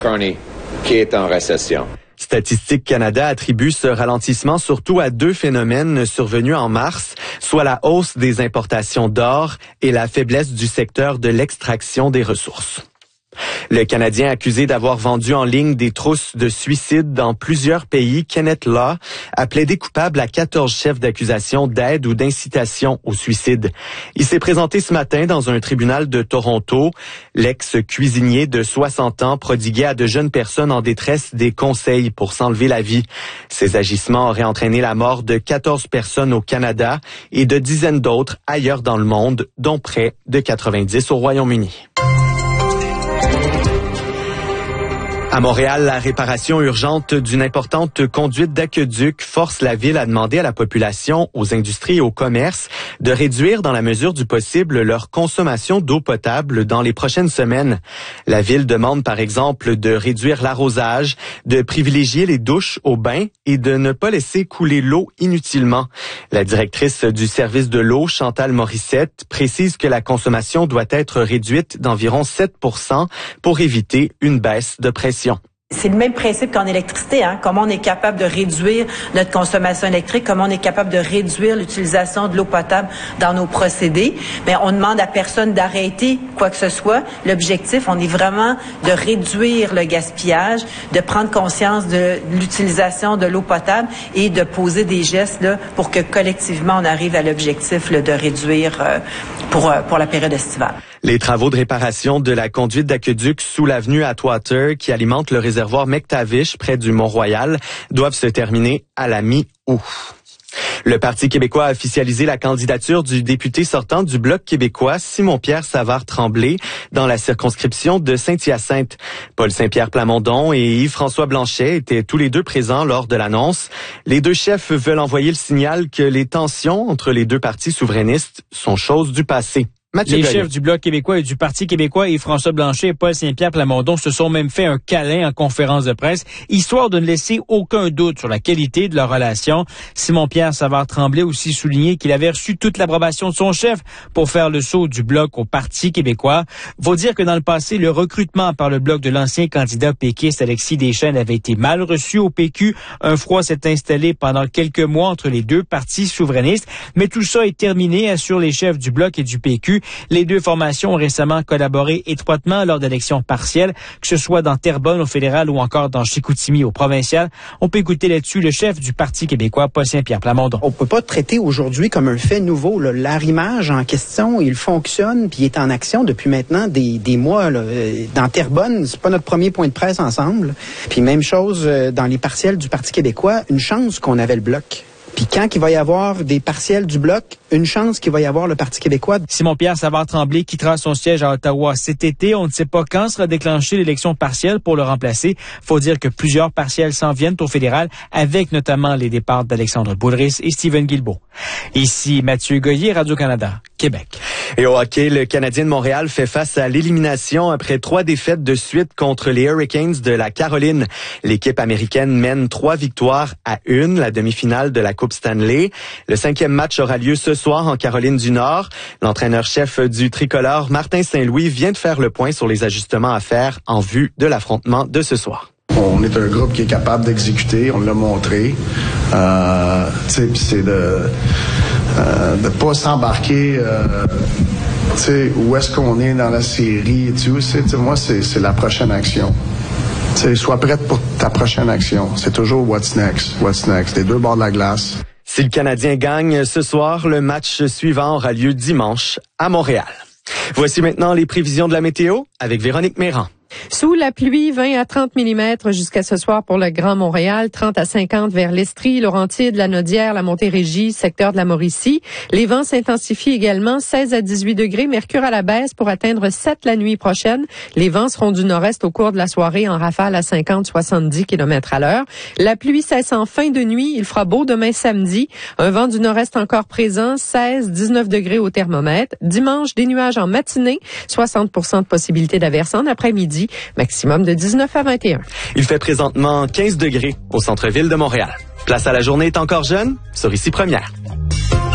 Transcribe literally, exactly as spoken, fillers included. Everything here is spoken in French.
Carney, qui est en récession. Statistique Canada attribue ce ralentissement surtout à deux phénomènes survenus en mars, soit la hausse des importations d'or et la faiblesse du secteur de l'extraction des ressources. Le Canadien accusé d'avoir vendu en ligne des trousses de suicide dans plusieurs pays, Kenneth Law, a plaidé coupable à quatorze chefs d'accusation d'aide ou d'incitation au suicide. Il s'est présenté ce matin dans un tribunal de Toronto. L'ex-cuisinier de soixante ans prodiguait à de jeunes personnes en détresse des conseils pour s'enlever la vie. Ces agissements auraient entraîné la mort de quatorze personnes au Canada et de dizaines d'autres ailleurs dans le monde, dont près de quatre-vingt-dix au Royaume-Uni. À Montréal, la réparation urgente d'une importante conduite d'aqueduc force la ville à demander à la population, aux industries et au commerce de réduire dans la mesure du possible leur consommation d'eau potable dans les prochaines semaines. La ville demande par exemple de réduire l'arrosage, de privilégier les douches au bain et de ne pas laisser couler l'eau inutilement. La directrice du service de l'eau, Chantal Morissette, précise que la consommation doit être réduite d'environ sept pour cent pour éviter une baisse de pression. C'est le même principe qu'en électricité, hein? Comment on est capable de réduire notre consommation électrique, comment on est capable de réduire l'utilisation de l'eau potable dans nos procédés. Mais on demande à personne d'arrêter quoi que ce soit. L'objectif, on est vraiment de réduire le gaspillage, de prendre conscience de l'utilisation de l'eau potable et de poser des gestes là, pour que collectivement on arrive à l'objectif là, de réduire euh, pour, pour la période estivale. Les travaux de réparation de la conduite d'aqueduc sous l'avenue Atwater qui alimente le réservoir McTavish près du Mont-Royal doivent se terminer à la mi-août. Le Parti québécois a officialisé la candidature du député sortant du Bloc québécois, Simon-Pierre Savard-Tremblay, dans la circonscription de Saint-Hyacinthe. Paul Saint-Pierre Plamondon et Yves-François Blanchet étaient tous les deux présents lors de l'annonce. Les deux chefs veulent envoyer le signal que les tensions entre les deux partis souverainistes sont chose du passé. Mathieu les Goyer. Chefs du Bloc québécois et du Parti québécois, Yves-François Blanchet et Paul Saint-Pierre Plamondon, se sont même fait un câlin en conférence de presse, histoire de ne laisser aucun doute sur la qualité de leur relation. Simon-Pierre Savard-Tremblay aussi souligné qu'il avait reçu toute l'approbation de son chef pour faire le saut du Bloc au Parti québécois. Faut dire que dans le passé, le recrutement par le Bloc de l'ancien candidat péquiste Alexis Deschênes avait été mal reçu au P Q. Un froid s'est installé pendant quelques mois entre les deux partis souverainistes, mais tout ça est terminé, assurent les chefs du Bloc et du P Q. Les deux formations ont récemment collaboré étroitement lors d'élections partielles, que ce soit dans Terrebonne au fédéral ou encore dans Chicoutimi au provincial. On peut écouter là-dessus le chef du Parti québécois, Paul Saint-Pierre Plamondon. On peut pas traiter aujourd'hui comme un fait nouveau. Là. L'arrimage en question, il fonctionne puis il est en action depuis maintenant des, des mois. Là. Dans Terrebonne, c'est pas notre premier point de presse ensemble. Puis même chose dans les partiels du Parti québécois, une chance qu'on avait le Bloc. Puis quand il va y avoir des partiels du Bloc, une chance qu'il va y avoir le Parti québécois. Simon-Pierre Savard-Tremblay quittera son siège à Ottawa cet été. On ne sait pas quand sera déclenchée l'élection partielle pour le remplacer. Faut dire que plusieurs partiels s'en viennent au fédéral, avec notamment les départs d'Alexandre Boulris et Stephen Guilbeault. Ici Mathieu Goyer, Radio-Canada, Québec. Et au hockey, le Canadien de Montréal fait face à l'élimination après trois défaites de suite contre les Hurricanes de la Caroline. L'équipe américaine mène trois victoires à une, la demi-finale de la Coupe Stanley. Le cinquième match aura lieu ce soir en Caroline du Nord. L'entraîneur-chef du tricolore, Martin Saint-Louis, vient de faire le point sur les ajustements à faire en vue de l'affrontement de ce soir. On est un groupe qui est capable d'exécuter, on l'a montré. Euh, tu sais, puis c'est de euh, de pas s'embarquer. Euh, tu sais, où est-ce qu'on est dans la série et tout. Tu sais, moi, c'est c'est la prochaine action. Tu sais, sois prête pour ta prochaine action. C'est toujours what's next, what's next. Les deux bords de la glace. Si le Canadien gagne ce soir, le match suivant aura lieu dimanche à Montréal. Voici maintenant les prévisions de la météo avec Véronique Méran. Sous la pluie, vingt à trente millimètres jusqu'à ce soir pour le Grand Montréal, trente à cinquante vers l'Estrie, Laurentides, la Naudière, la Montérégie, secteur de la Mauricie. Les vents s'intensifient également, seize à dix-huit degrés, mercure à la baisse pour atteindre sept la nuit prochaine. Les vents seront du nord-est au cours de la soirée en rafale à cinquante à soixante-dix kilomètres à l'heure. La pluie cesse en fin de nuit, il fera beau demain samedi. Un vent du nord-est encore présent, seize à dix-neuf degrés au thermomètre. Dimanche, des nuages en matinée, soixante pour cent de possibilité d'averse en après-midi. Maximum de dix-neuf à vingt et un. Il fait présentement quinze degrés au centre-ville de Montréal. Place à la journée est encore jeune sur Ici Première.